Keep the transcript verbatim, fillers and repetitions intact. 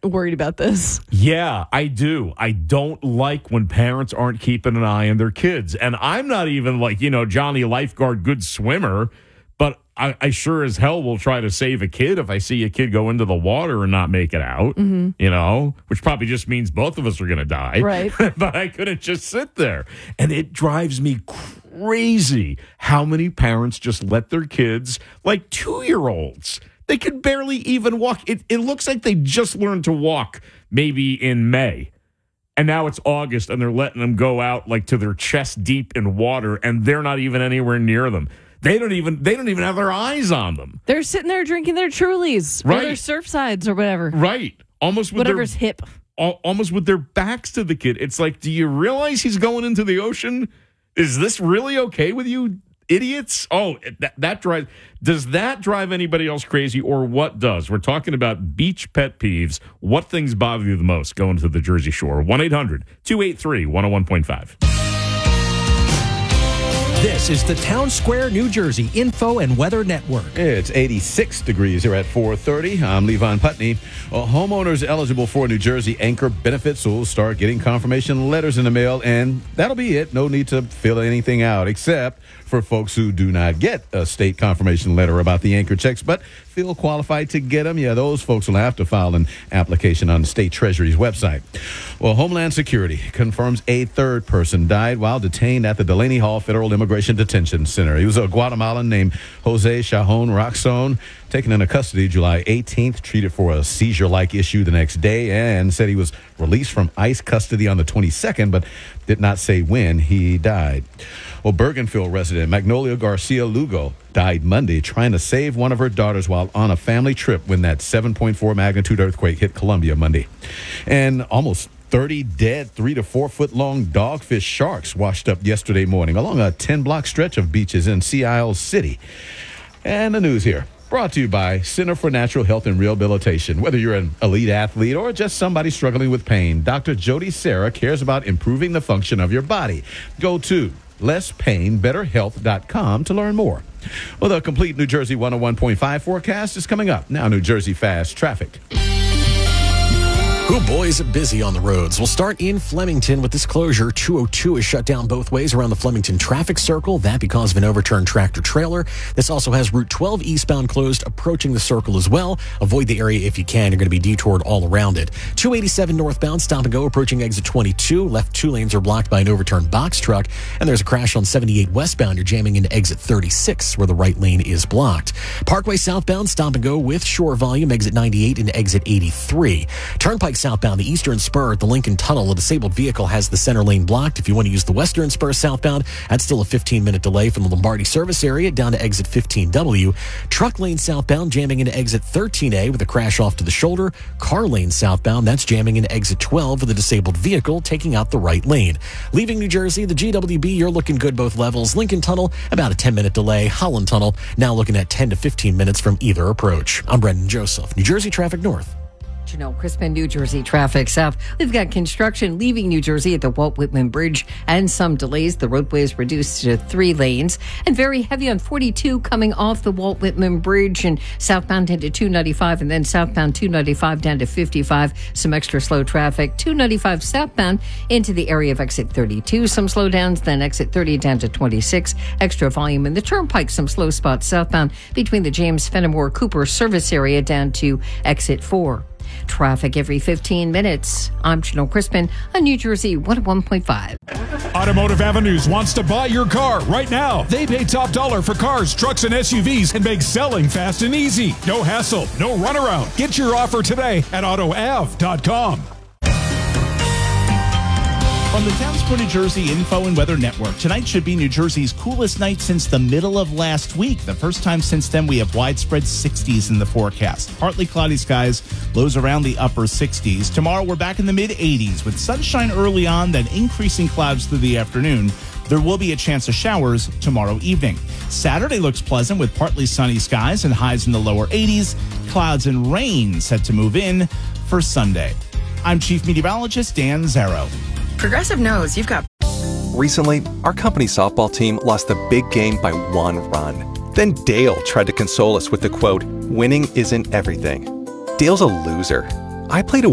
worried about this. Yeah, I do. I don't like when parents aren't keeping an eye on their kids. And I'm not even like, you know, Johnny Lifeguard, good swimmer, but I, I sure as hell will try to save a kid if I see a kid go into the water and not make it out, mm-hmm. you know, which probably just means both of us are going to die. Right. But I couldn't just sit there. And it drives me crazy how many parents just let their kids, like two-year-olds, they could barely even walk. It, it looks like they just learned to walk maybe in May. And now it's August, and they're letting them go out like to their chest deep in water, and they're not even anywhere near them. They don't even they don't even have their eyes on them. They're sitting there drinking their Trulies right. or their Surfsides or whatever. Right. Almost with Whatever's their, hip. Al- almost with their backs to the kid. It's like, do you realize he's going into the ocean? Is this really okay with you? Idiots. Oh, that, that drives. Does that drive anybody else crazy, or what does? We're talking about beach pet peeves. What things bother you the most going to the Jersey Shore? one eight hundred two eight three one oh one point five. This is the Town Square, New Jersey Info and Weather Network. It's eighty-six degrees here at four thirty. I'm Levon Putney. Well, homeowners eligible for New Jersey Anchor benefits will start getting confirmation letters in the mail, and that'll be it. No need to fill anything out, except for folks who do not get a state confirmation letter about the Anchor checks, but feel qualified to get them. Yeah, those folks will have to file an application on the state treasury's website. Well, Homeland Security confirms a third person died while detained at the Delaney Hall Federal Immigration Detention Center. He was a Guatemalan named Jose Shajon Roxon, taken into custody July eighteenth, treated for a seizure-like issue the next day, and said he was released from ICE custody on the twenty-second, but did not say when he died. Well, Bergenfield resident Magnolia Garcia Lugo died Monday trying to save one of her daughters while on a family trip when that seven point four magnitude earthquake hit Columbia Monday. And almost thirty dead three to four foot long dogfish sharks washed up yesterday morning along a ten block stretch of beaches in Sea Isle City. And the news here, brought to you by Center for Natural Health and Rehabilitation. Whether you're an elite athlete or just somebody struggling with pain, Doctor Jody Serra cares about improving the function of your body. Go to less pain better health dot com to learn more. Well, the complete New Jersey one oh one point five forecast is coming up. Now, New Jersey Fast Traffic. Oh boy, is it busy on the roads. We'll start in Flemington with this closure. two oh two is shut down both ways around the Flemington traffic circle. That because of an overturned tractor trailer. This also has Route twelve eastbound closed approaching the circle as well. Avoid the area if you can. You're going to be detoured all around it. two eighty-seven northbound, stop and go approaching exit twenty-two. Left two lanes are blocked by an overturned box truck. And there's a crash on seventy-eight westbound. You're jamming into exit thirty-six where the right lane is blocked. Parkway southbound, stop and go with shore volume, exit ninety-eight into exit eighty-three. Turnpike southbound, the eastern spur at the Lincoln Tunnel, a disabled vehicle has the center lane blocked. If you want to use the western spur southbound, that's still a fifteen minute delay from the Lombardi service area down to exit fifteen W. Truck lane southbound, jamming into exit thirteen A with a crash off to the shoulder. Car lane southbound, that's jamming into exit twelve with a disabled vehicle taking out the right lane. Leaving New Jersey, the G W B, you're looking good both levels. Lincoln Tunnel, about a ten minute delay. Holland Tunnel, now looking at ten to fifteen minutes from either approach. I'm Brendan Joseph, New Jersey Traffic North. Janelle Crispin, New Jersey Traffic South. We've got construction leaving New Jersey at the Walt Whitman Bridge and some delays. The roadway is reduced to three lanes and very heavy on forty-two coming off the Walt Whitman Bridge and southbound into two ninety-five and then southbound two ninety-five down to fifty-five. Some extra slow traffic. two ninety-five southbound into the area of exit thirty-two. Some slowdowns, then exit thirty down to twenty-six. Extra volume in the turnpike. Some slow spots southbound between the James Fenimore Cooper service area down to exit four. Traffic every fifteen minutes. I'm Janelle Crispin on New Jersey one oh one point five. Automotive Avenues wants to buy your car right now. They pay top dollar for cars, trucks, and S U Vs and make selling fast and easy. No hassle, no runaround. Get your offer today at auto av dot com. From the Towns for New Jersey Info and Weather Network, tonight should be New Jersey's coolest night since the middle of last week. The first time since then, we have widespread sixties in the forecast. Partly cloudy skies, lows around the upper sixties. Tomorrow, we're back in the mid-eighties with sunshine early on, then increasing clouds through the afternoon. There will be a chance of showers tomorrow evening. Saturday looks pleasant with partly sunny skies and highs in the lower eighties. Clouds and rain set to move in for Sunday. I'm Chief Meteorologist Dan Zarrow. Progressive knows you've got... Recently, our company softball team lost the big game by one run. Then Dale tried to console us with the quote, "Winning isn't everything." Dale's a loser. I played a